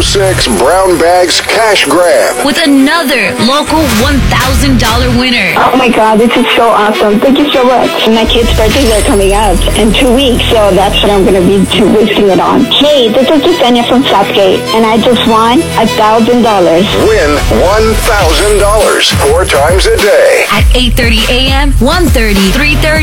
6 Brown Bags Cash Grab. With another local $1,000 winner. Oh my God, this is so awesome. Thank you so much. My kids' birthdays are coming up in 2 weeks, so that's what I'm going to be wasting it on. Hey, this is Jasenia from Southgate, and I just won $1,000. Win $1,000 4 times a day. At 8:30 a.m., 1:30, 3:30,